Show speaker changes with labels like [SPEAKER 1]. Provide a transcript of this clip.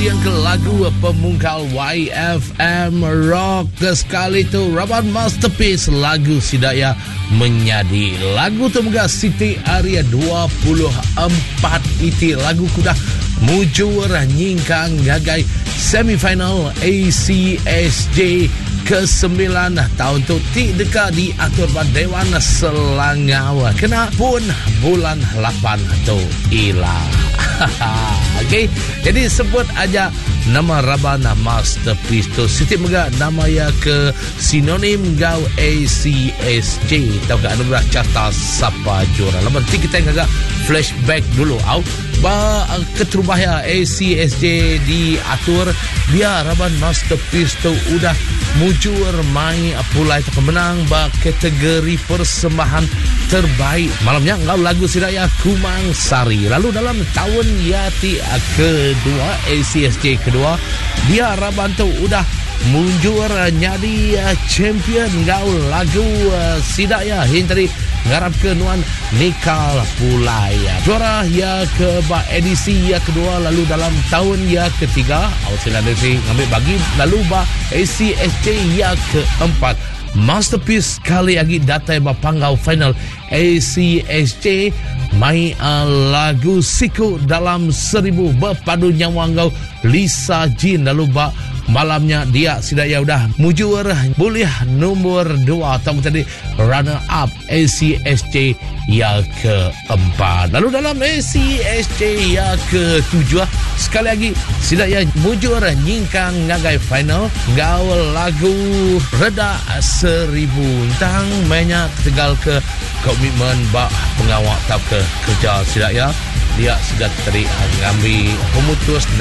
[SPEAKER 1] yang ke lagu pemungkal YFM Rock sekali tu Raban Masterpiece lagu Sidaya Menyadi. Lagu tu megah Siti Aria 24 iti lagu kuda mujur nyingkang gagai semifinal ACSJ ke-9 tahun tu ti dekat diatur pada Dewan Selangor. Kena pun bulan 8 tu ilah. Okey, jadi sebut aja nama Rabana Masterpiece tu. Siti mega nama ya ke sinonim gau ACSJ. Tahu ke anugerah carta siapa juara. Lepas tu kita agak flashback dulu. Keterubah ya ACSJ diatur dia Raban Masterpiece tu udah mujur mai pulai pemenang kategori persembahan terbaik malamnya engkau lagu Sidaya Kumang Sari. Lalu dalam tahun yati kedua ACSJ kedua dia Raban tu udah munjur jadi champion engkau lagu Sidaya yang tadi ngarap ke nuan Nikal Pulai juara ya ke edisi ya kedua. Lalu dalam tahun ya ketiga Ausila Desi ngambil bagi lalu ACSJ ya keempat. Masterpiece kali lagi datai panggau final ACSJ mai lagu Siku Dalam 1000 berpadu nyawa ngau Lisa Jin. Lalu malamnya dia Sidaya udah mujur boleh nombor 2 atau tadi runner up ACSJ yang keempat. Lalu dalam ACSJ yang ke-7 sekali lagi Sidaya mujur nyingkang ngagai final gaul lagu Reda 1000 tang banyak tegal ke komitmen pengawal tak ke kerja Sidaya dia sudah tadi ngambil pemutus